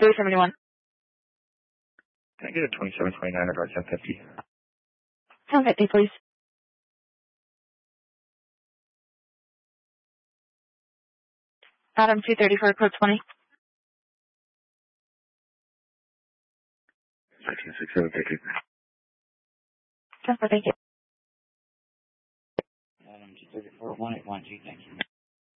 371. Can I get a 2729 or 1050? 1050, please. Adam 230 for code 20. 1967, thank you. Just for thank you. Adam 234, 181G, thank you.